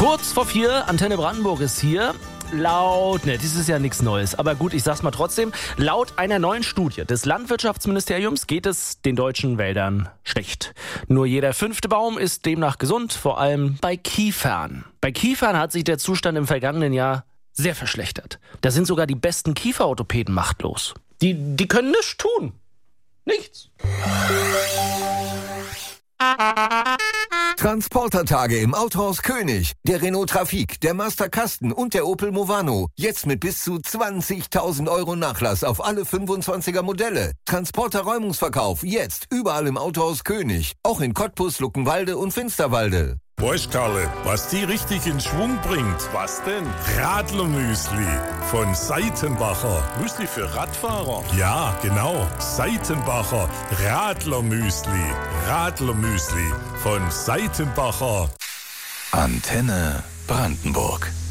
Kurz vor 4, Antenne Brandenburg ist hier. Das ist ja nichts Neues, aber gut, ich sag's mal trotzdem. Laut einer neuen Studie des Landwirtschaftsministeriums geht es den deutschen Wäldern schlecht. Nur jeder 5. Baum ist demnach gesund, vor allem bei Kiefern. Bei Kiefern hat sich der Zustand im vergangenen Jahr sehr verschlechtert. Da sind sogar die besten Kieferorthopäden machtlos. Die können nichts tun. Nichts. Transportertage im Autohaus König. Der Renault Trafic, der Master Kasten und der Opel Movano. Jetzt mit bis zu 20.000 € Nachlass auf alle 25er Modelle. Transporter-Räumungsverkauf jetzt überall im Autohaus König. Auch in Cottbus, Luckenwalde und Finsterwalde. Weißt Karle, was die richtig in Schwung bringt? Was denn? Radlermüsli von Seitenbacher. Müsli für Radfahrer? Ja, genau. Seitenbacher Radlermüsli. Radlermüsli von Seitenbacher. Antenne Brandenburg.